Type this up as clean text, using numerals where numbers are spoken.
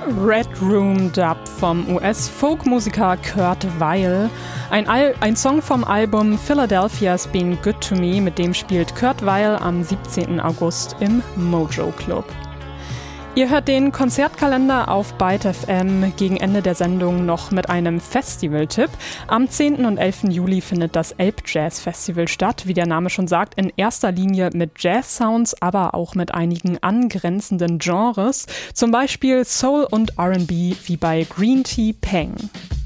Red Room Dub vom US-Folkmusiker Kurt Weill. Ein Song vom Album Philadelphia's Been Good to Me, mit dem spielt Kurt Weill am 17. August im Mojo Club. Ihr hört den Konzertkalender auf Byte FM, gegen Ende der Sendung noch mit einem Festivaltipp. Am 10. und 11. Juli findet das Elbjazz-Festival statt, wie der Name schon sagt, in erster Linie mit Jazz-Sounds, aber auch mit einigen angrenzenden Genres, zum Beispiel Soul und R&B wie bei Green Tea Peng.